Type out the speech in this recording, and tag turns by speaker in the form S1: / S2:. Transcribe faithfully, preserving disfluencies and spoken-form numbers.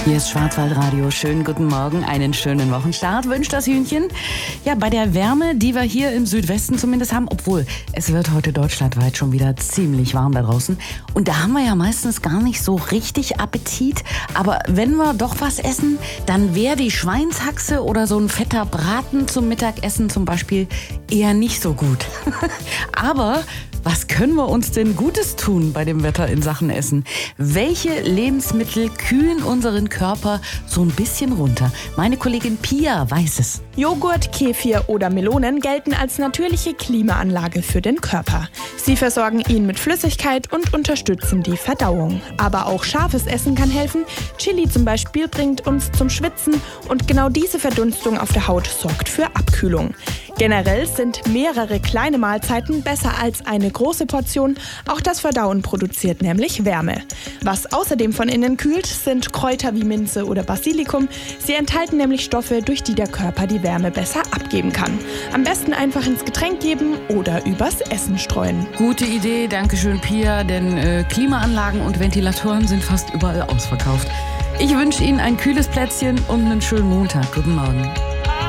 S1: Hier ist Schwarzwaldradio. Schönen guten Morgen, einen schönen Wochenstart wünscht das Hühnchen. Ja, bei der Wärme, die wir hier im Südwesten zumindest haben, obwohl es wird heute deutschlandweit schon wieder ziemlich warm da draußen. Und da haben wir ja meistens gar nicht so richtig Appetit. Aber wenn wir doch was essen, dann wäre die Schweinshaxe oder so ein fetter Braten zum Mittagessen zum Beispiel eher nicht so gut. Aber was können wir uns denn Gutes tun bei dem Wetter in Sachen Essen? Welche Lebensmittel kühlen unseren Körper so ein bisschen runter? Meine Kollegin Pia weiß es.
S2: Joghurt, Kefir oder Melonen gelten als natürliche Klimaanlage für den Körper. Sie versorgen ihn mit Flüssigkeit und unterstützen die Verdauung. Aber auch scharfes Essen kann helfen. Chili zum Beispiel bringt uns zum Schwitzen und genau diese Verdunstung auf der Haut sorgt für Abkühlung. Generell sind mehrere kleine Mahlzeiten besser als eine große Portion. Auch das Verdauen produziert nämlich Wärme. Was außerdem von innen kühlt, sind Kräuter wie Minze oder Basilikum. Sie enthalten nämlich Stoffe, durch die der Körper die Wärme besser abgeben kann. Am besten einfach ins Getränk geben oder übers Essen streuen.
S1: Gute Idee, danke schön Pia, denn äh, Klimaanlagen und Ventilatoren sind fast überall ausverkauft. Ich wünsche Ihnen ein kühles Plätzchen und einen schönen Montag. Guten Morgen.